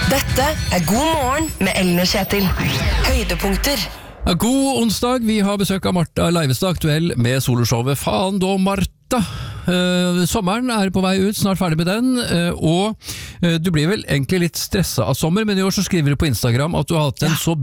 Dette God morgen med Ellen og Kjetil. Høydepunkter. God onsdag, vi har besøk av Martha Leivestad, aktuell med soloshowet Faen da Martha. Sommeren er på vei ut, snart ferdig med den, og du blir vel egentlig litt stresset av sommer, men i år så skriver du på Instagram at du har hatt en så